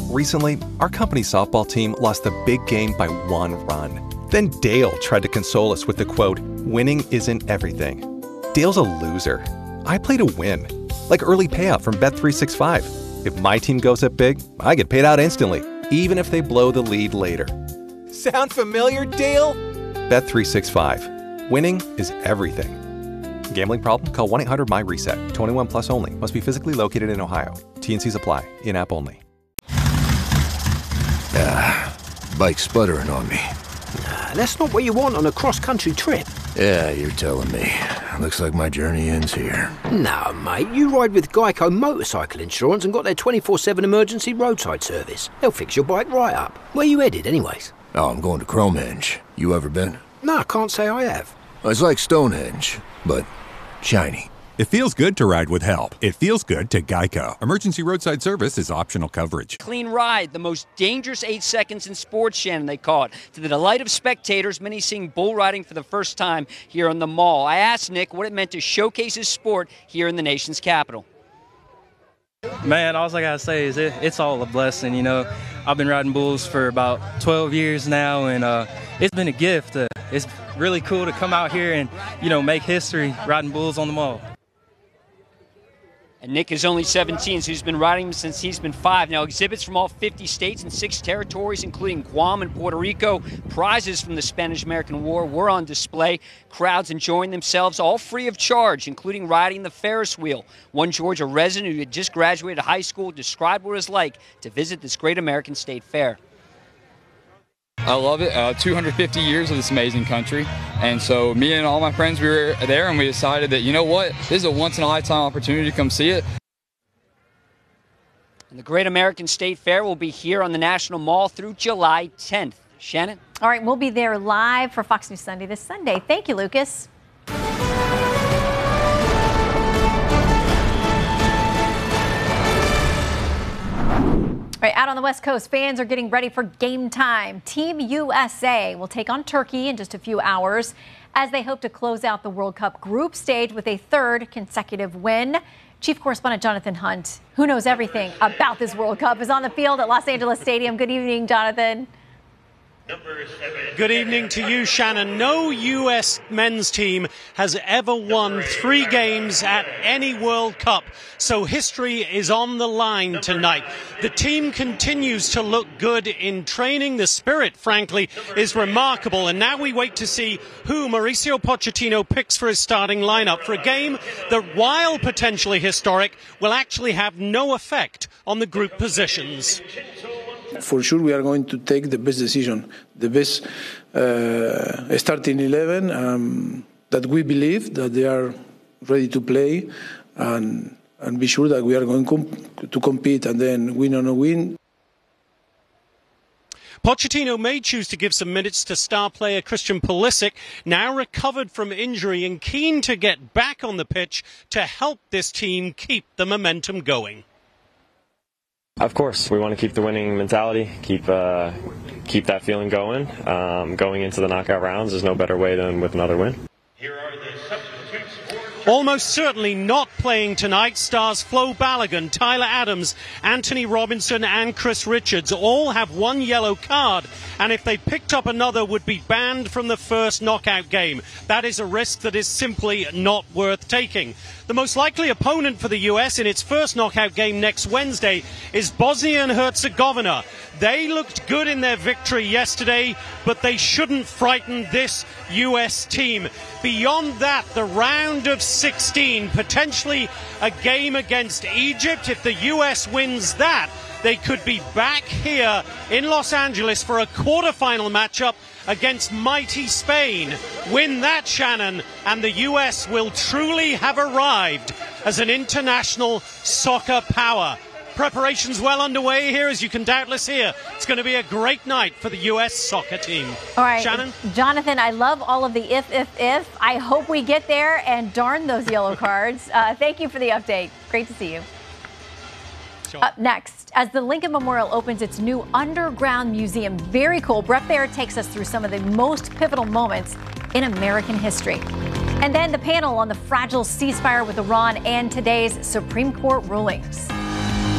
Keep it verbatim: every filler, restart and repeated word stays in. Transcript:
Recently, our company's softball team lost the big game by one run. Then Dale tried to console us with the quote, "Winning isn't everything." Dale's a loser. I play to win. Like early payout from Bet three sixty-five. If my team goes up big, I get paid out instantly, even if they blow the lead later. Sound familiar, Dale? Bet three sixty-five. Winning is everything. Gambling problem? Call one eight hundred M Y reset. twenty-one plus only. Must be physically located in Ohio. T N Cs apply. In-app only. Ah, bike's sputtering on me. Nah, that's not what you want on a cross-country trip. Yeah, you're telling me. Looks like my journey ends here. No, mate, you ride with Geico Motorcycle Insurance and got their twenty-four seven emergency roadside service. They'll fix your bike right up. Where you headed, anyways? Oh, I'm going to Cromehenge. You ever been? No, I can't say I have. It's like Stonehenge, but shiny. It feels good to ride with help. It feels good to Geico. Emergency roadside service is optional coverage. Clean ride, the most dangerous eight seconds in sports, Shannon, they call it. To the delight of spectators, many seeing bull riding for the first time here on the Mall. I asked Nick what it meant to showcase his sport here in the nation's capital. Man, all I gotta say is it, it's all a blessing, you know. I've been riding bulls for about twelve years now, and uh, it's been a gift. Uh, it's really cool to come out here and, you know, make history riding bulls on the Mall. And Nick is only seventeen, so he's been riding since he's been five. Now, exhibits from all fifty states and six territories, including Guam and Puerto Rico. Prizes from the Spanish-American War were on display. Crowds enjoying themselves, all free of charge, including riding the Ferris wheel. One Georgia resident who had just graduated high school described what it was like to visit this great American state fair. I love it. Uh, two hundred fifty years of this amazing country. And so me and all my friends, we were there and we decided that, you know what, this is a once-in-a-lifetime opportunity to come see it. And the Great American State Fair will be here on the National Mall through July tenth. Shannon? All right, we'll be there live for Fox News Sunday this Sunday. Thank you, Lucas. All right, out on the West Coast, fans are getting ready for game time. Team U S A will take on Turkey in just a few hours as they hope to close out the World Cup group stage with a third consecutive win. Chief Correspondent Jonathan Hunt, who knows everything about this World Cup, is on the field at Los Angeles Stadium. Good evening, Jonathan. Good evening to you, Shannon. No U S men's team has ever won three games at any World Cup, so history is on the line tonight. The team continues to look good in training. The spirit, frankly, is remarkable, and now we wait to see who Mauricio Pochettino picks for his starting lineup for a game that, while potentially historic, will actually have no effect on the group positions. For sure, we are going to take the best decision, the best uh, starting eleven um, that we believe that they are ready to play, and and be sure that we are going com to compete and then win or no win. Pochettino may choose to give some minutes to star player Christian Pulisic, now recovered from injury and keen to get back on the pitch to help this team keep the momentum going. Of course, we want to keep the winning mentality, keep uh, keep that feeling going. Um, going into the knockout rounds, there's no better way than with another win. Here are the substitutes for... Almost certainly not playing tonight, stars Flo Balogun, Tyler Adams, Anthony Robinson and Chris Richards all have one yellow card, and if they picked up another would be banned from the first knockout game. That is a risk that is simply not worth taking. The most likely opponent for the U S in its first knockout game next Wednesday is Bosnia and Herzegovina. They looked good in their victory yesterday, but they shouldn't frighten this U S team. Beyond that, the round of sixteen, potentially a game against Egypt. If the U S wins that, they could be back here in Los Angeles for a quarterfinal matchup against mighty Spain. Win that, Shannon, and the U S will truly have arrived as an international soccer power. Preparations well underway here, as you can doubtless hear. It's going to be a great night for the U S soccer team. All right, Shannon? Jonathan, I love all of the if, if, if. I hope we get there and darn those yellow cards. Uh, thank you for the update. Great to see you. Sure. Up next, as the Lincoln Memorial opens its new underground museum, very cool. Brett Baird takes us through some of the most pivotal moments in American history. And then the panel on the fragile ceasefire with Iran and today's Supreme Court rulings.